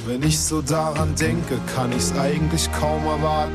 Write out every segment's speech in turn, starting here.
Wenn ich so daran denke, kann ich's eigentlich kaum erwarten.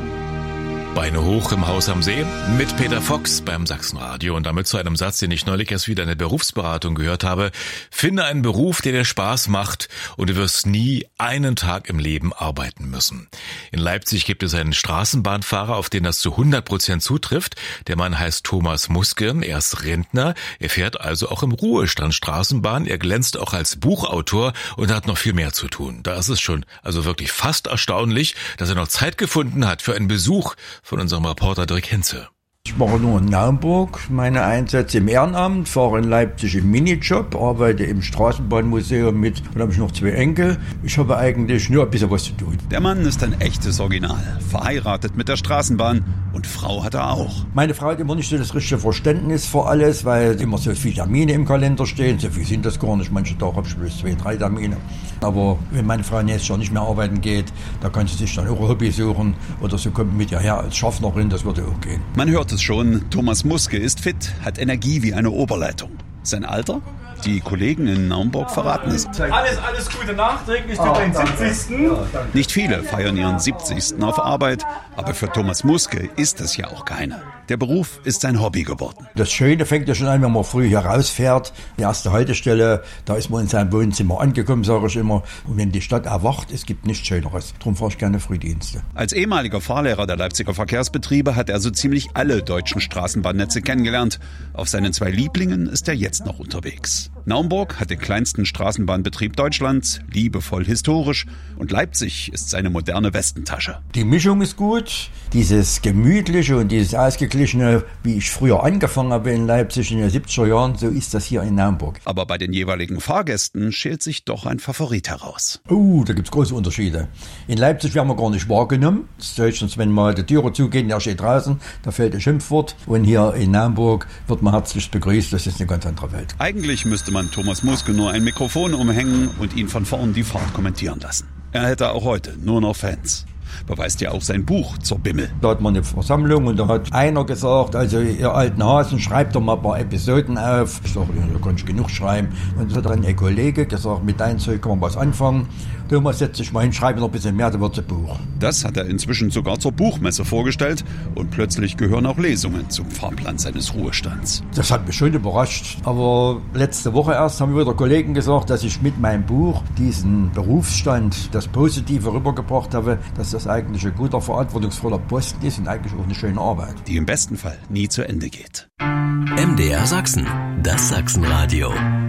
Beine hoch im Haus am See mit Peter Fox beim Sachsenradio und damit zu einem Satz, den ich neulich erst wieder in der Berufsberatung gehört habe. Finde einen Beruf, der dir Spaß macht und du wirst nie einen Tag im Leben arbeiten müssen. In Leipzig gibt es einen Straßenbahnfahrer, auf den das zu 100% zutrifft. Der Mann heißt Thomas Muske, er ist Rentner, er fährt also auch im Ruhestand Straßenbahn, er glänzt auch als Buchautor und hat noch viel mehr zu tun. Da ist es schon also wirklich fast erstaunlich, dass er noch Zeit gefunden hat für einen Besuch von unserem Reporter Dirk Henze. Ich mache nur in Naumburg meine Einsätze im Ehrenamt, fahre in Leipzig im Minijob, arbeite im Straßenbahnmuseum mit und habe ich noch 2 Enkel. Ich habe eigentlich nur ein bisschen was zu tun. Der Mann ist ein echtes Original, verheiratet mit der Straßenbahn und Frau hat er auch. Meine Frau hat immer nicht so das richtige Verständnis für alles, weil immer so viele Termine im Kalender stehen. So viel sind das gar nicht. Manche Tage habe ich bloß 2, 3 Termine. Aber wenn meine Frau jetzt schon nicht mehr arbeiten geht, da kann sie sich dann auch ein Hobby suchen oder so kommt mit ihr her als Schaffnerin, das würde auch gehen. Man hört es schon, Thomas Muske ist fit, hat Energie wie eine Oberleitung. Sein Alter? Die Kollegen in Naumburg verraten es. Alles Gute nachträglich für deinen 70. Nicht viele feiern ihren 70. auf Arbeit, aber für Thomas Muske ist es ja auch keine. Der Beruf ist sein Hobby geworden. Das Schöne fängt ja schon an, wenn man früh hier rausfährt. Die erste Haltestelle, da ist man in seinem Wohnzimmer angekommen, sage ich immer. Und wenn die Stadt erwacht, es gibt nichts Schöneres. Darum fahre ich gerne Frühdienste. Als ehemaliger Fahrlehrer der Leipziger Verkehrsbetriebe hat er so ziemlich alle deutschen Straßenbahnnetze kennengelernt. Auf seinen 2 Lieblingen ist er jetzt noch unterwegs. Naumburg hat den kleinsten Straßenbahnbetrieb Deutschlands, liebevoll historisch, und Leipzig ist seine moderne Westentasche. Die Mischung ist gut, dieses Gemütliche und dieses Ausgeglichene, wie ich früher angefangen habe in Leipzig in den 70er Jahren, so ist das hier in Naumburg. Aber bei den jeweiligen Fahrgästen schält sich doch ein Favorit heraus. Da gibt's große Unterschiede. In Leipzig werden wir gar nicht wahrgenommen. Das ist höchstens, wenn mal die Türe zugehen, der steht draußen, da fällt ein Schimpfwort. Und hier in Naumburg wird man herzlich begrüßt, das ist eine ganz andere Welt. Eigentlich müsste man Thomas Muske nur ein Mikrofon umhängen und ihn von vorn die Fahrt kommentieren lassen. Er hätte auch heute nur noch Fans. Beweist ja auch sein Buch zur Bimmel. Da hat man eine Versammlung und da hat einer gesagt, also ihr alten Hasen, schreibt doch mal ein paar Episoden auf. Ich sage, da kann ich genug schreiben. Und dann hat dann ein Kollege gesagt, mit deinem Zeug kann man was anfangen. Thomas, setz dich mal hin, schreibe noch ein bisschen mehr, dann wird's ein Buch. Das hat er inzwischen sogar zur Buchmesse vorgestellt und plötzlich gehören auch Lesungen zum Fahrplan seines Ruhestands. Das hat mich schon überrascht. Aber letzte Woche erst haben wieder Kollegen gesagt, dass ich mit meinem Buch diesen Berufsstand, das Positive rübergebracht habe, dass das eigentlich ein guter, verantwortungsvoller Posten ist und eigentlich auch eine schöne Arbeit. Die im besten Fall nie zu Ende geht. MDR Sachsen, das Sachsenradio.